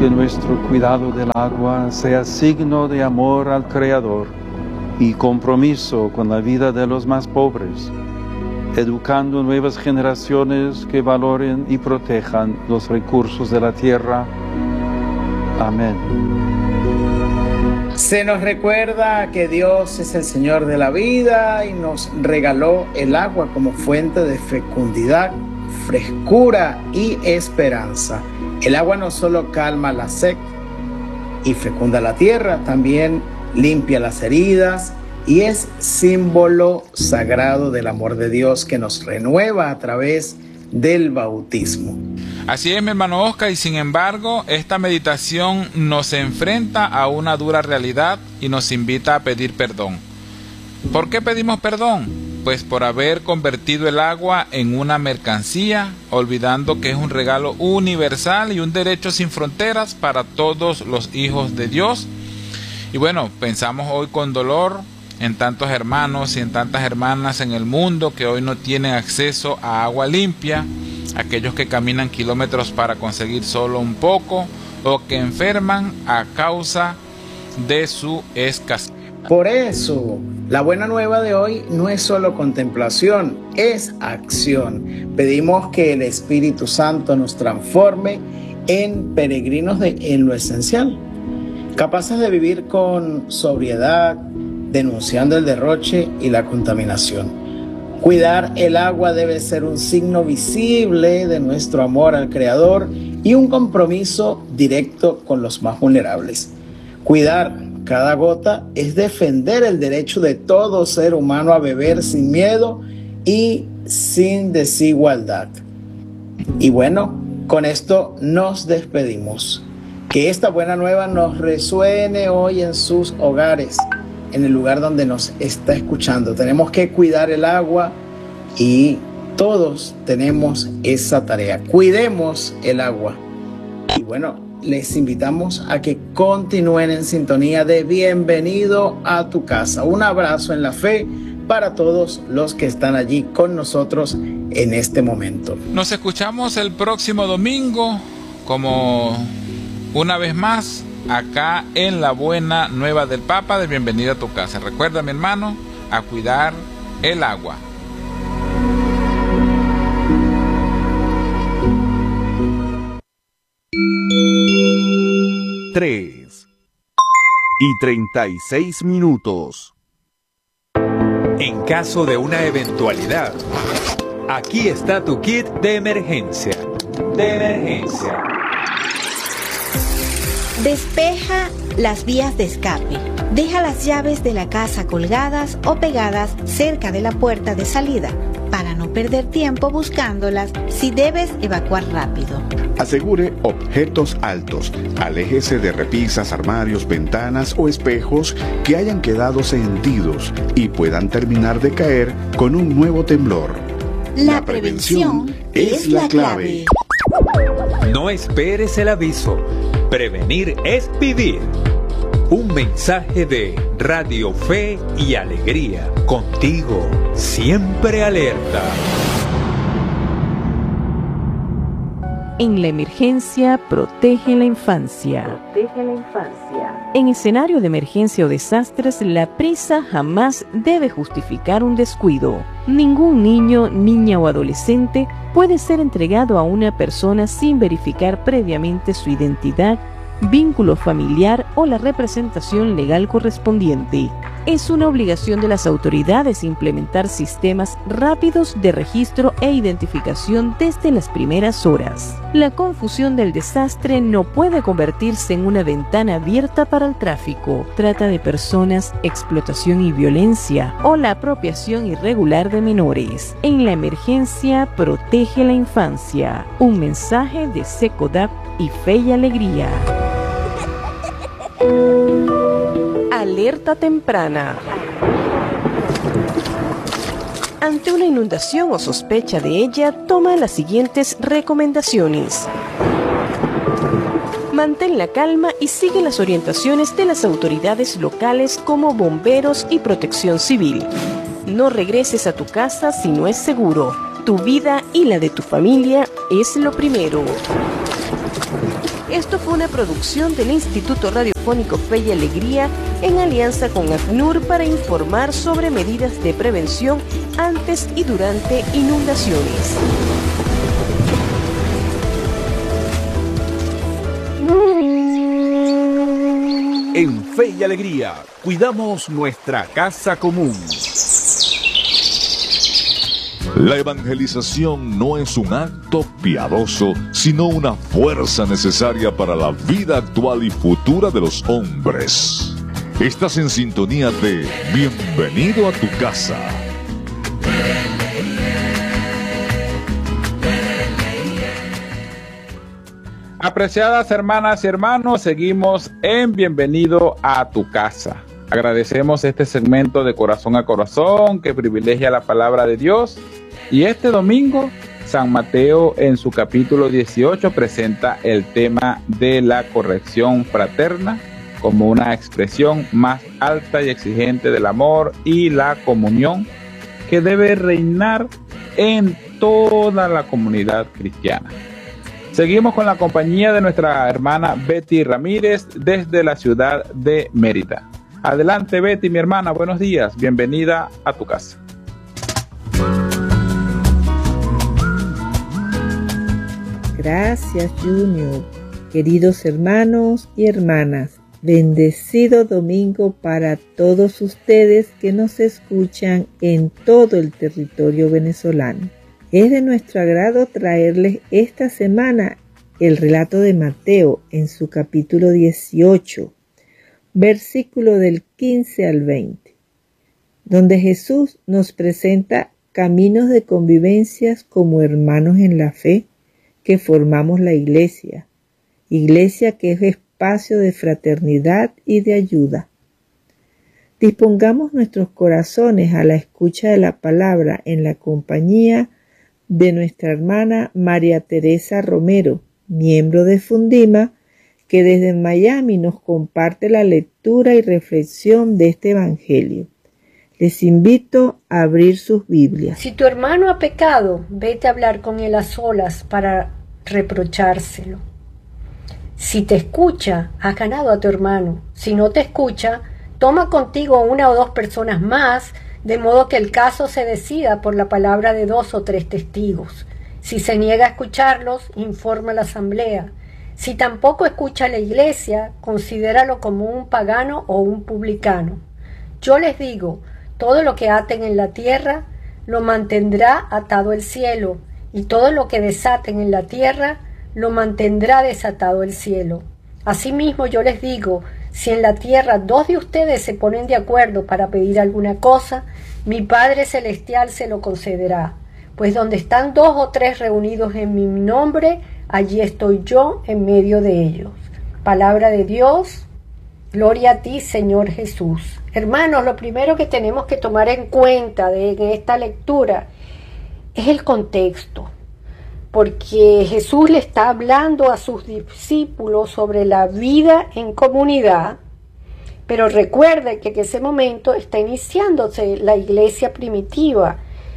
que nuestro cuidado del agua sea signo de amor al Creador y compromiso con la vida de los más pobres, educando nuevas generaciones que valoren y protejan los recursos de la tierra. Amén. Se nos recuerda que Dios es el Señor de la vida y nos regaló el agua como fuente de fecundidad, frescura y esperanza. El agua no solo calma la sed y fecunda la tierra, también limpia las heridas y es símbolo sagrado del amor de Dios que nos renueva a través del bautismo. Así es, mi hermano Oscar, y sin embargo, esta meditación nos enfrenta a una dura realidad y nos invita a pedir perdón. ¿Por qué pedimos perdón? Pues por haber convertido el agua en una mercancía, olvidando que es un regalo universal y un derecho sin fronteras para todos los hijos de Dios. Y bueno, pensamos hoy con dolor en tantos hermanos y en tantas hermanas en el mundo que hoy no tienen acceso a agua limpia, aquellos que caminan kilómetros para conseguir solo un poco o que enferman a causa de su escasez. Por eso, la buena nueva de hoy no es solo contemplación, es acción. Pedimos que el Espíritu Santo nos transforme en peregrinos en lo esencial, capaces de vivir con sobriedad, denunciando el derroche y la contaminación. Cuidar el agua debe ser un signo visible de nuestro amor al Creador y un compromiso directo con los más vulnerables. Cuidar cada gota es defender el derecho de todo ser humano a beber sin miedo y sin desigualdad. Y bueno, con esto nos despedimos. Que esta buena nueva nos resuene hoy en sus hogares, en el lugar donde nos está escuchando. Tenemos que cuidar el agua y todos tenemos esa tarea. Cuidemos el agua. Y bueno, les invitamos a que continúen en sintonía de Bienvenido a tu casa. Un abrazo en la fe para todos los que están allí con nosotros en este momento. Nos escuchamos el próximo domingo, como una vez más, acá en la buena nueva del Papa de Bienvenido a tu casa. Recuerda, mi hermano, a cuidar el agua. 3:36. En caso de una eventualidad, aquí está tu kit de emergencia. Despeja las vías de escape. Deja las llaves de la casa colgadas o pegadas cerca de la puerta de salida para no perder tiempo buscándolas si debes evacuar rápido. Asegure objetos altos. Aléjese de repisas, armarios, ventanas o espejos que hayan quedado sentidos y puedan terminar de caer con un nuevo temblor. La prevención es la clave. No esperes el aviso. Prevenir es vivir. Un mensaje de Radio Fe y Alegría. Contigo, siempre alerta. En la emergencia, protege la infancia. En escenario de emergencia o desastres, la prisa jamás debe justificar un descuido. Ningún niño, niña o adolescente puede ser entregado a una persona sin verificar previamente su identidad, vínculo familiar o la representación legal correspondiente. Es una obligación de las autoridades implementar sistemas rápidos de registro e identificación desde las primeras horas. La confusión del desastre no puede convertirse en una ventana abierta para el tráfico, trata de personas, explotación y violencia o la apropiación irregular de menores. En la emergencia, protege la infancia. Un mensaje de SECODAP y Fe y Alegría. Alerta temprana. Ante una inundación o sospecha de ella, toma las siguientes recomendaciones. Mantén la calma y sigue las orientaciones de las autoridades locales como bomberos y protección civil. No regreses a tu casa si no es seguro. Tu vida y la de tu familia es lo primero. Esto fue una producción del Instituto Radiofónico Fe y Alegría en alianza con ACNUR para informar sobre medidas de prevención antes y durante inundaciones. En Fe y Alegría, cuidamos nuestra casa común. La evangelización no es un acto piadoso, sino una fuerza necesaria para la vida actual y futura de los hombres. Estás en sintonía de Bienvenido a tu casa. Apreciadas hermanas y hermanos, seguimos en Bienvenido a tu casa. Agradecemos este segmento de Corazón a Corazón que privilegia la palabra de Dios. Y este domingo, San Mateo en su capítulo 18 presenta el tema de la corrección fraterna como una expresión más alta y exigente del amor y la comunión que debe reinar en toda la comunidad cristiana. Seguimos con la compañía de nuestra hermana Betty Ramírez desde la ciudad de Mérida. Adelante, Betty, mi hermana, buenos días, bienvenida a tu casa. Gracias, Junior. Queridos hermanos y hermanas, bendecido domingo para todos ustedes que nos escuchan en todo el territorio venezolano. Es de nuestro agrado traerles esta semana el relato de Mateo en su capítulo 18, versículo del 15 al 20, donde Jesús nos presenta caminos de convivencias como hermanos en la fe que formamos la iglesia que es espacio de fraternidad y de ayuda. Dispongamos nuestros corazones a la escucha de la palabra en la compañía de nuestra hermana María Teresa Romero, miembro de Fundima, que desde Miami nos comparte la lectura y reflexión de este evangelio. Les invito a abrir sus Biblias. Si tu hermano ha pecado, vete a hablar con él a solas para reprochárselo. Si te escucha, has ganado a tu hermano. Si no te escucha, toma contigo una o dos personas más, de modo que el caso se decida por la palabra de 2 o 3 testigos. Si se niega a escucharlos, informa a la asamblea. Si tampoco escucha a la iglesia, considéralo como un pagano o un publicano. Yo les digo, todo lo que aten en la tierra, lo mantendrá atado el cielo, y todo lo que desaten en la tierra, lo mantendrá desatado el cielo. Asimismo yo les digo, si en la tierra 2 de ustedes se ponen de acuerdo para pedir alguna cosa, mi Padre Celestial se lo concederá. Pues donde están 2 o 3 reunidos en mi nombre, allí estoy yo en medio de ellos. Palabra de Dios, gloria a ti, Señor Jesús. Hermanos, lo primero que tenemos que tomar en cuenta de esta lectura es el contexto, porque Jesús le está hablando a sus discípulos sobre la vida en comunidad, pero recuerde que en ese momento está iniciándose la iglesia primitiva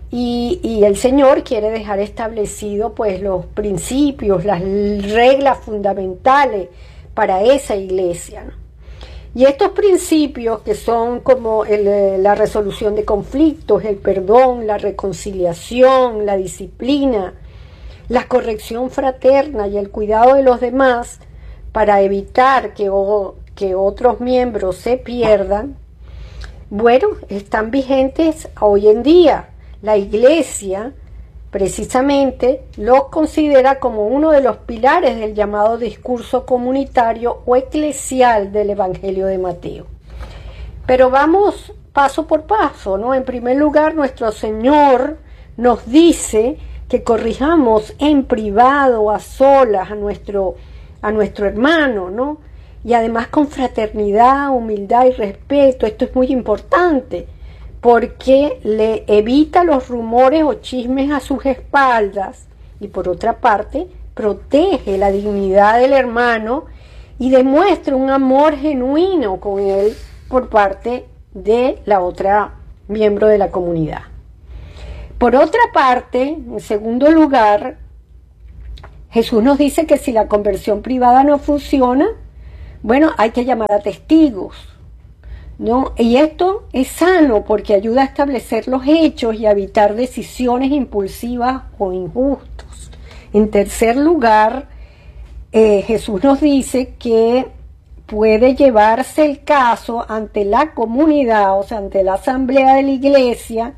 y el Señor quiere dejar establecido pues los principios, las reglas fundamentales para esa iglesia, ¿no? Y estos principios que son como la resolución de conflictos, el perdón, la reconciliación, la disciplina, la corrección fraterna y el cuidado de los demás para evitar que otros miembros se pierdan, bueno, están vigentes hoy en día. La iglesia precisamente los considera como uno de los pilares del llamado discurso comunitario o eclesial del Evangelio de Mateo. Pero vamos paso por paso, ¿no? En primer lugar, nuestro Señor nos dice que corrijamos en privado, a solas, a nuestro hermano, ¿no? Y además con fraternidad, humildad y respeto. Esto es muy importante, porque le evita los rumores o chismes a sus espaldas y por otra parte protege la dignidad del hermano y demuestra un amor genuino con él por parte de la otra miembro de la comunidad. Por otra parte, en segundo lugar, Jesús nos dice que si la conversión privada no funciona, bueno, hay que llamar a testigos, ¿no? Y esto es sano porque ayuda a establecer los hechos y a evitar decisiones impulsivas o injustas. En tercer lugar, Jesús nos dice que puede llevarse el caso ante la comunidad, o sea, ante la asamblea de la iglesia,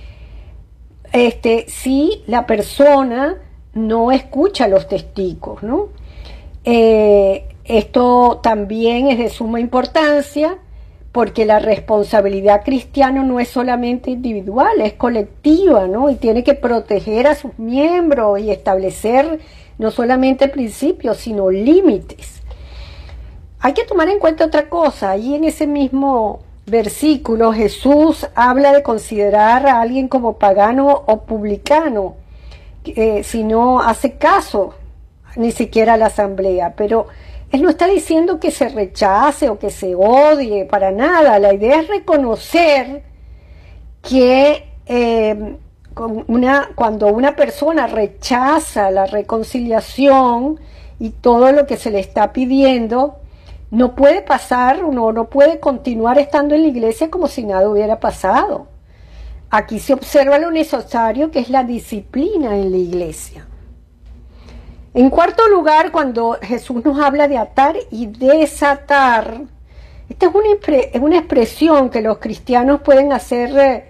si la persona no escucha a los testigos, ¿no? Esto también es de suma importancia porque la responsabilidad cristiana no es solamente individual, es colectiva, ¿no? Y tiene que proteger a sus miembros y establecer no solamente principios, sino límites. Hay que tomar en cuenta otra cosa. Ahí en ese mismo versículo Jesús habla de considerar a alguien como pagano o publicano, si no hace caso ni siquiera a la asamblea, pero Él no está diciendo que se rechace o que se odie, para nada. La idea es reconocer que cuando una persona rechaza la reconciliación y todo lo que se le está pidiendo, no puede pasar, uno no puede continuar estando en la iglesia como si nada hubiera pasado. Aquí se observa lo necesario que es la disciplina en la iglesia. En cuarto lugar, cuando Jesús nos habla de atar y desatar, esta es una expresión que los cristianos pueden hacer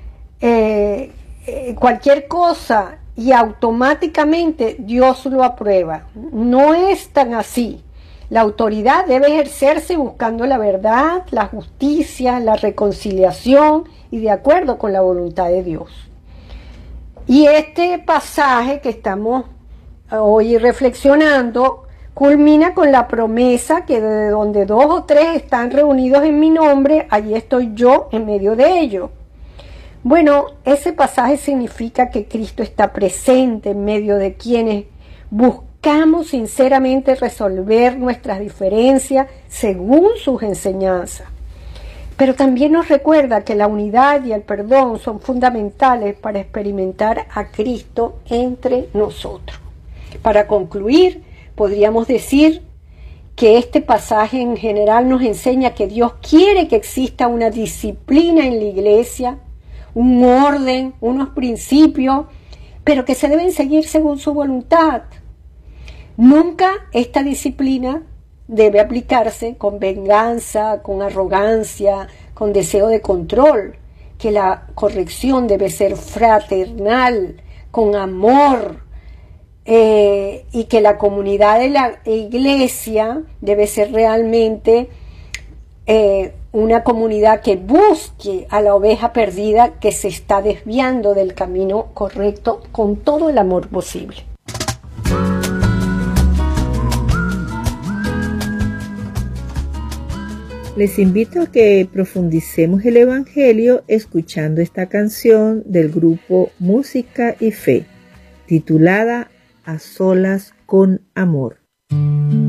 cualquier cosa y automáticamente Dios lo aprueba. No es tan así. La autoridad debe ejercerse buscando la verdad, la justicia, la reconciliación y de acuerdo con la voluntad de Dios. Y este pasaje que estamos hoy reflexionando culmina con la promesa que de donde 2 o 3 están reunidos en mi nombre, allí estoy yo en medio de ellos. Bueno, ese pasaje significa que Cristo está presente en medio de quienes buscamos sinceramente resolver nuestras diferencias según sus enseñanzas. Pero también nos recuerda que la unidad y el perdón son fundamentales para experimentar a Cristo entre nosotros. Para concluir, podríamos decir que este pasaje en general nos enseña que Dios quiere que exista una disciplina en la iglesia, un orden, unos principios, pero que se deben seguir según su voluntad. Nunca esta disciplina debe aplicarse con venganza, con arrogancia, con deseo de control, que la corrección debe ser fraternal, con amor, y que la comunidad de la iglesia debe ser realmente una comunidad que busque a la oveja perdida que se está desviando del camino correcto con todo el amor posible. Les invito a que profundicemos el Evangelio escuchando esta canción del grupo Música y Fe, titulada A Solas con Amor.